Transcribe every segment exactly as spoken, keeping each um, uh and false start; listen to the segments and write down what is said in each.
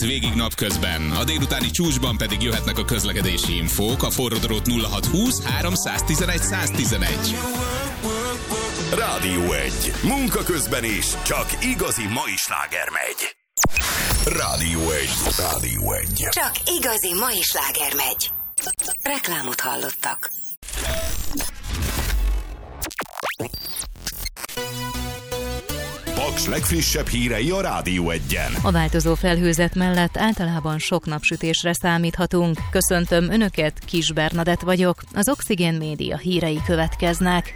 Végig napközben, a délutáni csúcsban pedig jöhetnek a közlekedési infók, a forródrót nulla hat húsz három tizenegy száz tizenegy. Rádió egy. Munka közben is, csak igazi mai sláger megy. Rádió egy. Rádió egy. Csak igazi mai sláger megy. Reklámot hallottak. Paks legfrissebb hírei a Rádió egyen. A változó felhőzet mellett általában sok napsütésre számíthatunk. Köszöntöm Önöket, Kis Bernadett vagyok. Az Oxigén Média hírei következnek.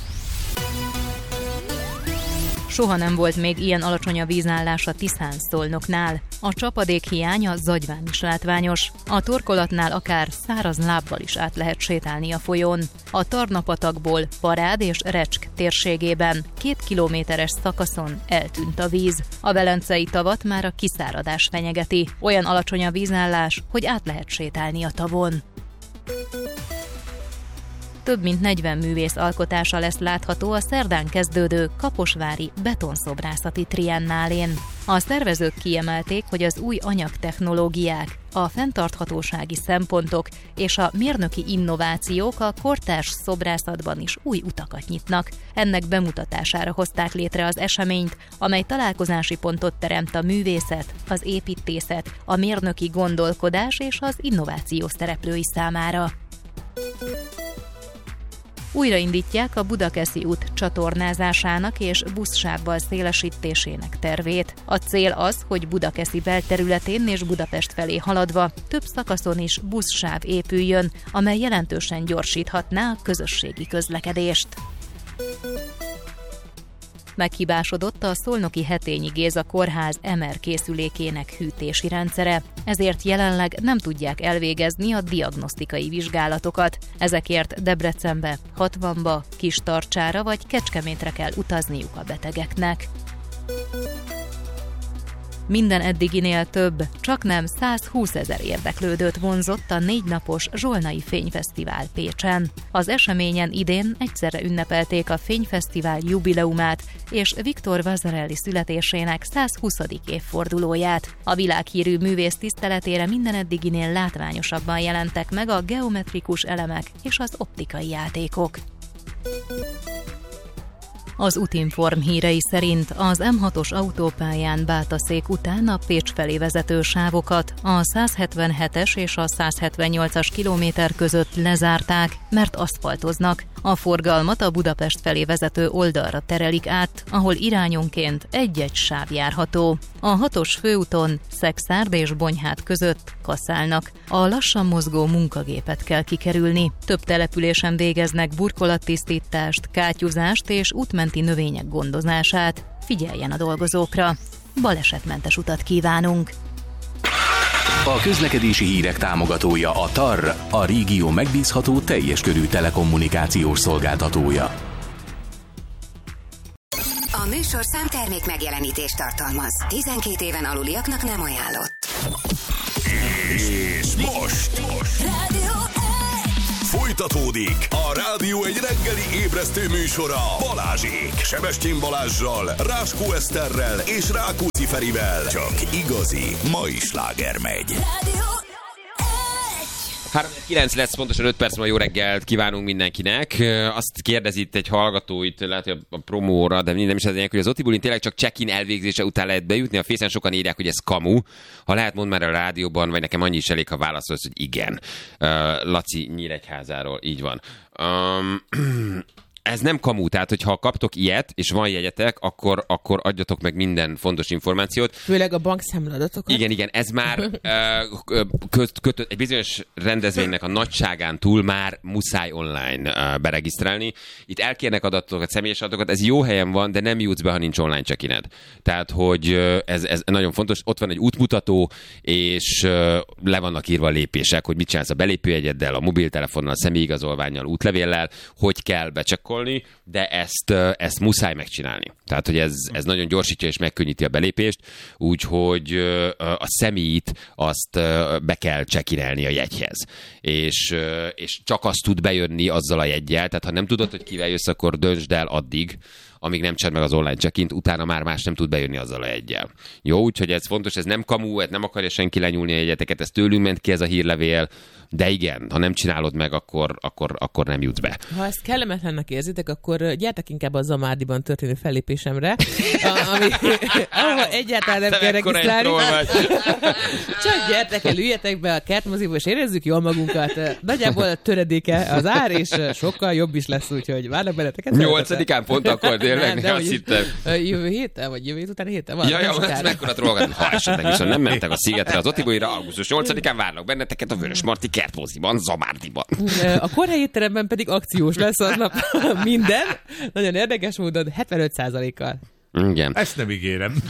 Soha nem volt még ilyen alacsony a vízállás a Tiszán-Szolnoknál. A csapadék hiánya Zagyván is látványos. A torkolatnál akár száraz lábbal is át lehet sétálni a folyón. A Tarna-patakból Parád és Recsk térségében két kilométeres szakaszon eltűnt a víz. A Velencei tavat már a kiszáradás fenyegeti. Olyan alacsony a vízállás, hogy át lehet sétálni a tavon. Több mint negyven művész alkotása lesz látható a szerdán kezdődő kaposvári betonszobrászati triennálén. A szervezők kiemelték, hogy az új anyagtechnológiák, a fenntarthatósági szempontok és a mérnöki innovációk a kortárs szobrászatban is új utakat nyitnak. Ennek bemutatására hozták létre az eseményt, amely találkozási pontot teremt a művészet, az építészet, a mérnöki gondolkodás és az innováció szereplői számára. Újraindítják a Budakeszi út csatornázásának és buszsávval szélesítésének tervét. A cél az, hogy Budakeszi belterületén és Budapest felé haladva több szakaszon is buszsáv épüljön, amely jelentősen gyorsíthatná a közösségi közlekedést. Meghibásodott a szolnoki Hetényi Géza kórház em er készülékének hűtési rendszere, ezért jelenleg nem tudják elvégezni a diagnosztikai vizsgálatokat. Ezekért Debrecenbe, Hatvanba, Kistarcsára vagy Kecskemétre kell utazniuk a betegeknek. Minden eddiginél több, csaknem százhúszezer érdeklődőt vonzott a négy napos Zsolnai Fényfesztivál Pécsen. Az eseményen idén egyszerre ünnepelték a Fényfesztivál jubileumát és Viktor Vasarely születésének százhuszadik évfordulóját. A világhírű művész tiszteletére minden eddiginél látványosabban jelentek meg a geometrikus elemek és az optikai játékok. Az Utinform hírei szerint az em hatos autópályán Bátaszék után a Pécs felé vezető sávokat a százhetvenhetes és a százhetvennyolcas kilométer között lezárták, mert aszfaltoznak. A forgalmat a Budapest felé vezető oldalra terelik át, ahol irányonként egy-egy sáv járható. A hatos főúton Szexárd és Bonyhád között kaszálnak. A lassan mozgó munkagépet kell kikerülni. Több településen végeznek burkolattisztítást, kátyúzást és útmenti növények gondozását. Figyeljen a dolgozókra! Balesetmentes utat kívánunk! A közlekedési hírek támogatója a té á er, a régió megbízható teljes körű telekommunikációs szolgáltatója. A műsorszám termék megjelenítést tartalmaz. tizenkét éven aluliaknak nem ajánlott. És most, most. Rádió Folytatódik a Rádió egy reggeli ébresztő műsora Balázsék, Sebestyén Balázssal, Ráskó Eszterrel és Rákóczi Ferivel. Csak igazi mai sláger megy. Rádió három kilenc lesz, pontosan öt perc, jó reggelt kívánunk mindenkinek. Azt kérdezi itt egy hallgató, itt lehet, hogy a promóra, de nem is az hogy az Otibulin tényleg csak check-in elvégzése után lehet bejutni. A Fészen sokan írják, hogy ez kamu. Ha lehet, mondd már a rádióban, vagy nekem annyi is elég, ha válaszolsz, hogy igen. Uh, Laci Nyíregyházáról, így van. Um, Ez nem kamu, tehát hogyha kaptok ilyet, és van jegyetek, akkor, akkor adjatok meg minden fontos információt. Főleg a bankszámladatokat. Igen, igen, ez már uh, köt, kötött, egy bizonyos rendezvénynek a nagyságán túl már muszáj online uh, beregisztrálni. Itt elkérnek adatokat, személyes adatokat, ez jó helyen van, de nem jutsz be, ha nincs online check-ined. Tehát, hogy uh, ez, ez nagyon fontos, ott van egy útmutató, és uh, le vannak írva a lépések, hogy mit csinálsz a belépőjegyeddel, a mobiltelefonnal, a személyigazolvánnyal, útlevéllel, hogy kell becsekkolni, de ezt, ezt muszáj megcsinálni. Tehát, hogy ez, ez nagyon gyorsítja és megkönnyíti a belépést, úgyhogy a személyt azt be kell csekirelni a jegyhez. És, és csak azt tud bejönni azzal a jeggyel, tehát ha nem tudod, hogy kivel jössz, akkor döntsd el addig, amíg nem csinál meg az online check-int, utána már más nem tud bejönni azzal a jeggyel. Jó, úgyhogy ez fontos, ez nem kamu, ez nem akarja senki lenyúlni a jegyeteket, ez tőlünk ment ki ez a hírlevél, de igen, ha nem csinálod meg, akkor, akkor, akkor nem jutsz be. Ha ezt kellemetlennek érzitek, akkor gyertek inkább a Zamárdiban történő fellépésemre, ami, ahol egyáltalán nem kell regisztrálni. Csak gyertek el, üljetek be a kertmoziba, és érezzük jól magunkat. Nagyjából a töredéke az ár, és sokkal jobb is lesz, úgyhogy várnak benneteket. Nyolcadikán pont akkor tényleg, nem, azt hittem. Jövő héten, vagy jövő hét után héten van. Ja, ja, ez mekkora trollgat, ha esetleg viszont nem mentek a szigetre az Otibolyra, augusztus nyolcadikán várnak benneteket a Vörösmarty kertmoziban, Zamárdiban. A Korhelyi étteremben pedig akciós lesz aznap minden. Nagyon érdekes módon hetvenöt százalékkal. Igen. Ezt nem ígérem.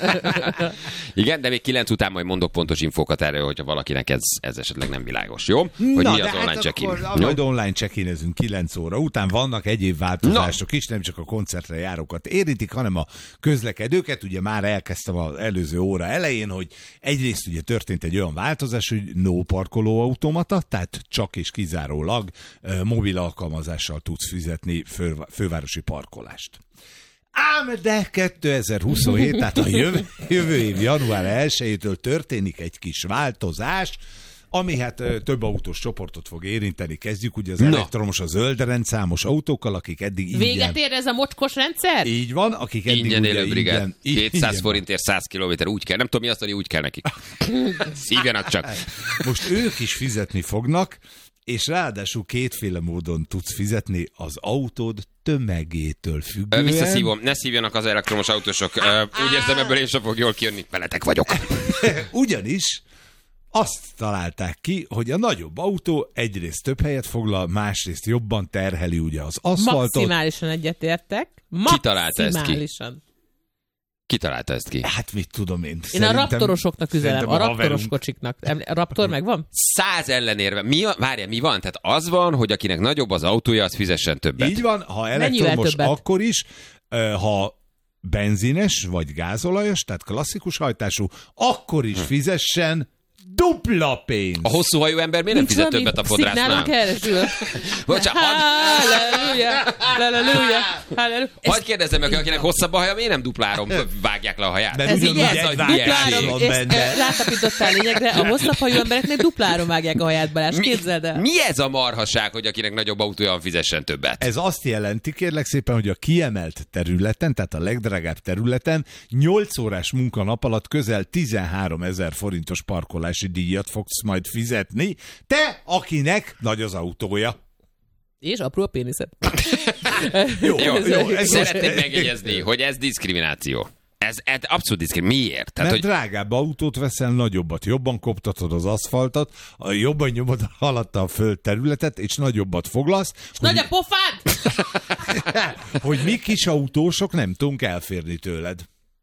Igen, de még kilenc után majd mondok pontos infókat erről, hogyha valakinek ez, ez esetleg nem világos, jó? Hogy Na, mi az online hát check-in. Akkor, majd online check-inezünk kilenc óra után. Vannak egyéb változások Na. is, nem csak a koncertre járókat érintik, hanem a közlekedőket. Ugye már elkezdtem az előző óra elején, hogy egyrészt ugye történt egy olyan változás, hogy no parkolóautomata, tehát csak és kizárólag uh, mobil alkalmazással tudsz fizetni fő, fővárosi parkolást. Ám de kétezer-huszonhét, tehát a jövő, jövő év január elsejétől történik egy kis változás, ami hát több autós csoportot fog érinteni. Kezdjük ugye az Na. elektromos, a zöld rendszámos autókkal, akik eddig ingyen... Véget ér ez a mocskos rendszer? Így van, akik eddig Ingyen ugye élő brigád. ingyen... kétszáz ingyen forintért száz kilométer, úgy kell. Nem tudom mi azt, hogy úgy kell nekik. Szívjanak csak. Most ők is fizetni fognak, és ráadásul kétféle módon tudsz fizetni az autód tömegétől függően. Visszaszívom, ne szívjanak az elektromos autósok. Úgy érzem, ebből én sem fog jól kijönni. Veletek vagyok. Ugyanis azt találták ki, hogy a nagyobb autó egyrészt több helyet foglal, másrészt jobban terheli ugye az aszfaltot. Maximálisan egyetértek. Ki találta ezt ki? Maximálisan. Ki találta ezt ki? Hát mit tudom én. Én Szerintem, a raptorosoknak üzenem, a, a raptoros haverunk. kocsiknak. A raptor megvan? Száz ellenérve. Mi, várja, mi van? Tehát az van, hogy akinek nagyobb az autója, az fizessen többet. Így van, ha Mennyivel elektromos, többet? akkor is, ha benzines vagy gázolajos, tehát klasszikus hajtású, akkor is fizessen dupla pénz. A hosszú hajú ember miért nem fizet többet a fodrásznál? keresül. Bocsánat, Halleluja, halleluja, halleluja. hadd kérdezzem meg, akinek hosszabb a haja, miért nem dupláron vágják le a haját? Mert Ez ugyanúgy így egy ez, vágás dupláron, van és benne. rátapítottál lényegre, a hosszabb hajú embereknek dupláron vágják a haját, Balázs, képzeld el. Mi ez a marhaság, hogy akinek nagyobb autója, fizessen többet? Ez azt jelenti, kérlek szépen, hogy a kiemelt területen, tehát a legdrágább területen nyolc órás munkanap alatt közel tizenháromezer forintos parkolási díjat fogsz majd fizetni. Te, akinek nagy az autója. És apró a péniszed. Jó, Jó, jó, jó. ez Szeretném most- megjegyezni, hogy ez diszkrimináció. Ez, ez abszolút diszkrimináció. Miért? Tehát, Mert hogy drágább autót veszel, nagyobbat, jobban koptatod az aszfaltot, a jobban nyomod alatta a földterületet, és nagyobbat foglalsz, hogy, Nagy a pofád! hogy mi kis autósok nem tudunk elférni tőled.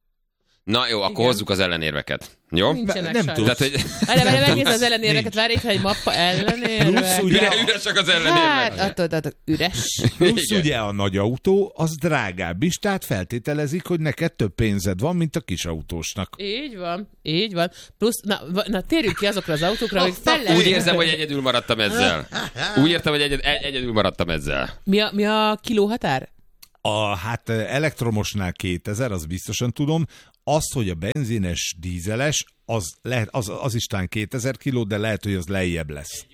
na jó, akkor Igen. hozzuk az ellenérveket. Jó? Nincsenek Nem sajnos. tudsz. Tehát, hogy Várj, várj, Nem megnézd tudsz. az ellenérveket, várj itt, ha egy mappa ellenérve. Plusz ugye, üre, üresek az Hát, ellenérvek. attól, attól, üres. plusz Igen. ugye a nagy autó, az drágább is, tehát feltételezik, hogy neked több pénzed van, mint a kis autósnak. Így van, így van. Plusz, na, va- na térjünk ki azokra az autókra, hogy fel lehet... Úgy érzem, hogy egyedül maradtam ezzel. Úgy értem, hogy egyed, egy- egyedül maradtam ezzel. Mi a, mi a kilóhatár? A, hát elektromosnál kétezer, az biztosan tudom. Az, hogy a benzines, dízeles, az, lehet, az, az is talán kétezer kiló, de lehet, hogy az lejjebb lesz.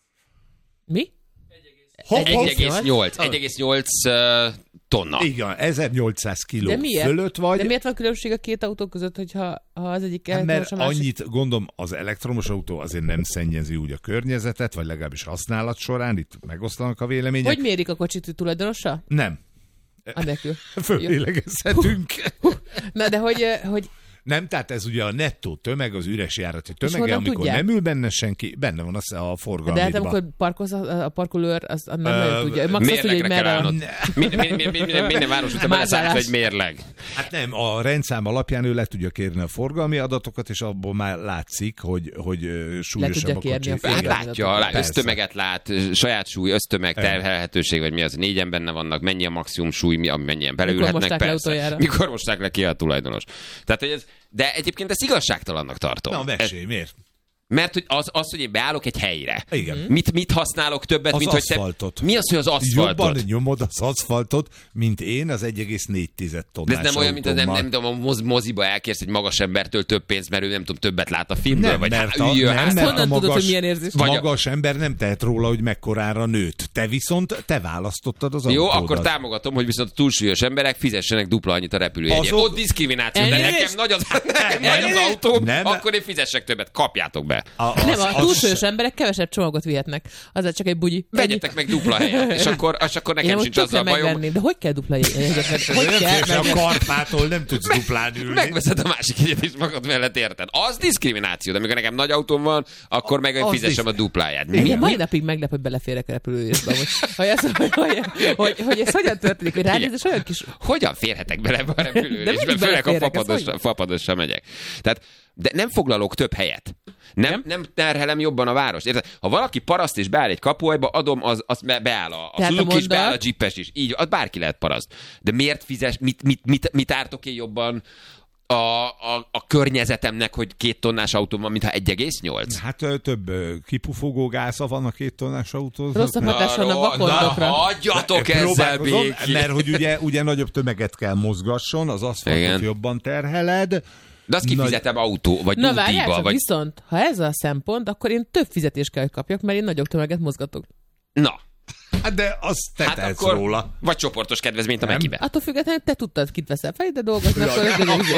Mi? Hopp, hopp. egy egész nyolc egy egész nyolc uh, tonna. Igen, ezernyolcszáz kiló De miért? fölött vagy. De miért van különbség a két autó között, hogyha ha az egyik Hát, elektromos, mert a másik? annyit, gondolom, az elektromos autó azért nem szennyezi úgy a környezetet, vagy legalábbis használat során, itt megosztanak a vélemények. Hogy mérik a kocsit tulajdonosa? Nem. Anélkül. Fölélegezhetünk. Na, de hogy, eh, hogy Nem, tehát ez ugye a nettó tömeg, az üres járati tömege, honnan amikor tudják? nem ül benne senki, benne van az a forgalmi. de hát amikor parkolsz, a, a parkolőr, az nem nagyon tudja. Max azt tudja, hogy Mérlegre kell merre állnod. van. Minden, minden, minden, minden város után Mázálás. beleszállsz egy mérleg. Hát nem, a rendszám alapján ő le tudja kérni a forgalmi adatokat, és abból már látszik, hogy, hogy ö, súlyosabb tudja a kérni a kocsi. Hát forgalmi látja, lá, Persze. ösztömeget lát, saját súly, ösztömeg, terhelhetőség, vagy mi az, négyen benne vannak, mennyi a maximum súly, mi, ami mennyien belülhetnek, mosták le persze. utoljára? Mikor mosták le ki a tulajdonos. Tehát, hogy ez, de egyébként ezt igazságtalannak tartom. Na, mesélj, miért? Mert hogy az, az, hogy én beállok egy helyre. Igen. Mit, mit használok többet, az mint aszfaltot. hogy te... Mi az, hogy az aszfaltot? Jobban nyomod az aszfaltot, mint én az egy egész négy tonnás. De ez nem olyan, mint az nem, nem tudom, a moz, moziba elkérsz egy magas embertől több pénzt, mert ő nem tudom, többet lát a filmből, nem, vagy mert hát, a, üljön, nem, hát, mert honnan a magas, tudod, hogy milyen érzés? magas ember nem tehet róla, hogy mekkorára nőtt. Te viszont, te választottad az jó, autódat. akkor támogatom, hogy viszont a túlsúlyos emberek fizessenek dupla annyit a repülőjegyért. Azok... Ott diszkrimináció, de Elnézést? nekem nagy az, nekem nagy az autóm, Nem. akkor én fizessek többet, kapjátok be. A, az, Nem, a az, túlsúlyos emberek kevesebb csomagot vihetnek. Az csak egy bugyi. Vegyetek meg dupla helyet, és akkor, és akkor nekem Én sincs most azzal tökre bajom. megvenni, de hogy kell dupla jegyet? Hogy nem kell férsz a megvenni? karpától, nem tudsz duplán ülni. Megveszed a másik egyet is magad mellett, érted? Az diszkrimináció, de amikor nekem nagy autóm van, akkor meg Az fizessem a disz- dupláját. Igen, Mi? mai napig meglep, hogy beleférek a repülőjésbe. Hogy, hogy, ez, hogy, hogy, hogy, hogy ez hogyan történik, hogy ránéz, és olyan kis... Hogyan férhetek bele ebbe a De repülőülésbe? mindig Főleg a beleférek, ez fapadosra, hogy? fapadosra megyek. Tehát, de nem foglalok több helyet. Nem, nem? nem terhelem jobban a várost. Érted? Ha valaki paraszt és beáll egy kapuajba, adom, az, az be- beáll a, a Tehát a Suzuki is, mondat- beáll a Jeepes is. Így, az bárki lehet paraszt. De miért fizes, mit, mit, mit, mit ártok én jobban a, a, a környezetemnek, hogy két tonnás autóm van, mintha egy egész nyolc? Hát ö, több ö, kipufogó gáza van a két tonnás autóznak. Rosszabb hatás van a Na, vakondokra. hagyjatok ezzel Próbálkozom, békén. mert hogy ugye, ugye nagyobb tömeget kell mozgasson, az aszfaltot Igen. jobban terheled. De azt kifizetem autó, vagy Na várjál nyugdíjba, csak, vagy... viszont, ha ez a szempont, akkor én több fizetést kell, hogy kapjak, mert én nagyobb tömeget mozgatok. Na, Hát de azt te hát tehetsz akkor... róla. Vagy csoportos kedvezményt a Mekibe. Attól függetlenül te tudtad, kit veszel fel, de dolgozni, akkor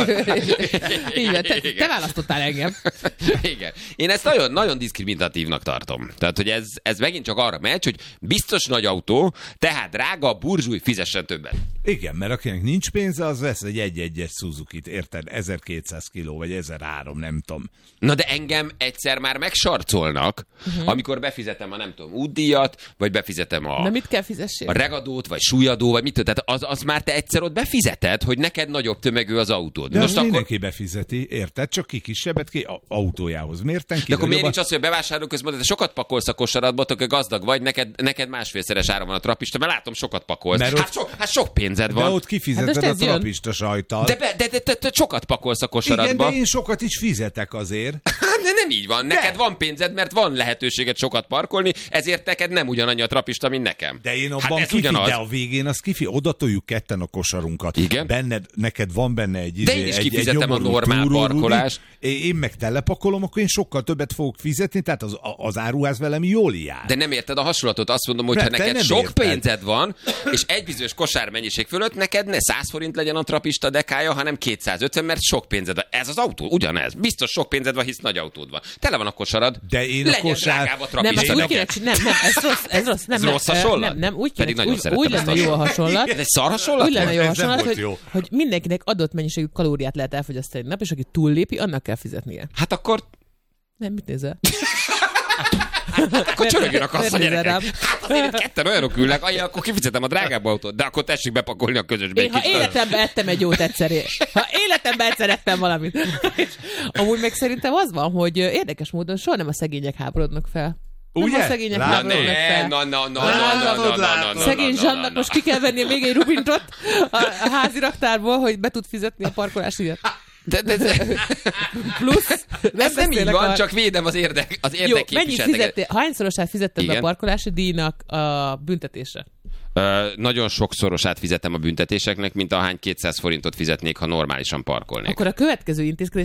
így van, te, te választottál engem. Igen. Én ezt nagyon, nagyon diszkriminatívnak tartom. Tehát, hogy ez, ez megint csak arra megy, hogy biztos nagy autó, tehát drága, burzsúj, fizessen többet. Igen, mert akinek nincs pénze, az vesz egy egy-egyes Suzukit, érted? ezerkétszáz kiló, vagy ezerhárom, nem tudom. Na de engem egyszer már megsarcolnak, uh-huh. amikor befizetem a nem tudom, útdíjat, vagy befizetem a, Na mit kell fizessél? a regadót, vagy súlyadó, vagy mit tudom. Tehát az, az már te egyszer ott befizeted, hogy neked nagyobb tömegű az autód. De Most most akkor... mindenki befizeti, érted? Csak ki kisebbet ki a- autójához mérten. De akkor miért nincs az, hogy a bevásárló közben, de sokat pakolsz a kosaratba, akkor gazdag vagy, neked, neked másfélszeres ára van a trapista, mert látom, sokat pakolsz. Mert Hát, ott- so, hát sok pénzed De van. ott kifizeted Hát a most ez jön. trapista sajtal. De, be, de, de, de, de sokat pakolsz a kosaratba. Igen, de én sokat is fizetek azért. Hát de nem így van. Neked van pénzed, mert van lehetőséged sokat parkolni, ezért neked nem ugyanannyi a trapista, mint nekem. De én hát abban ez kifi, ugyanaz. de a végén az kifi, oda toljuk ketten a kosarunkat. Igen? Benned, neked van benne egy De izé, én is egy, kifizetem egy a nyomorult normál túrórudi. parkolást. Én én meg telepakolom, akkor én sokkal többet fogok fizetni, tehát az, az áruház velem jól jár. De nem érted a hasonlatot, azt mondom, hogy Nem, ha te neked nem sok érted. pénzed van, és egy bizonyos kosármennyiség fölött neked ne száz forint legyen a trapista dekája, hanem kétszázötven, mert sok pénzed van. Ez az autó, ugyanez. Biztos sok pénzed van, hisz nagy autód van. Tele van a kosarad. De én a legyen kosár- drágább a Nem, trapista azt úgy neked. kéne csinálni, nem, nem, ez rossz, ez rossz. Nem, Ez nem, rossz hasonlat? Nem, nem, úgy Pedig kéne, nagyon úgy, szeretem úgy ezt lenne a jó a hasonlat. Ez egy szar hasonlat? Úgy lenne jó a Ez nem hasonlat, volt hogy, jó. hogy mindenkinek adott mennyiségű kalóriát lehet elfogyasztani egy nap, és aki túllépi, annak kell fizetnie. Hát akkor, Nem, mit nézel? akkor csörögjön a kassa, Miért nézel gyerekek. rám? Hát azért itt ketten olyanok ülnek, aj, akkor kifizetem a drágább autót, de akkor tessék bepakolni a közösbe Én egy ha kis életemben ettem egy jót egyszer, ha életemben egyszer ettem valamit. És amúgy meg szerintem az van, hogy érdekes módon soha nem a szegények háborodnak fel. Nem Ugye? a szegények Látod? háborodnak fel. Na, na, na, na, Látod, na, na, na, látod. na, Szegény na, na, Zsannak na. most ki kell vennie még egy rubintot a a házi raktárból, hogy be tud fizetni a parkolás ügyet. De, de, de, Plusz, ez nem így beszélek van, a- csak védem az érdek, az Jó, mennyit érdekképviselteket. fizettél, hányszorosát fizetted be a Igen. parkolási díjnak a büntetésre? Ö, nagyon sokszorosát fizetem a büntetéseknek, mint ahány kétszáz forintot fizetnék, ha normálisan parkolnék. Akkor a következő intézkedés